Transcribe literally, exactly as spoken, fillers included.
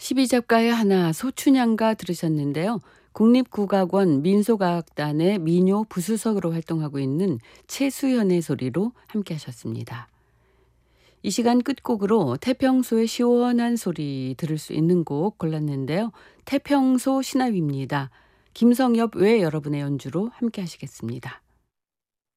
십이 작가의 하나 소춘향가 들으셨는데요. 국립국악원 민소가악단의 민요 부수석으로 활동하고 있는 최수현의 소리로 함께 하셨습니다. 이 시간 끝곡으로 태평소의 시원한 소리 들을 수 있는 곡 골랐는데요. 태평소 신화위입니다. 김성엽 외 여러분의 연주로 함께 하시겠습니다.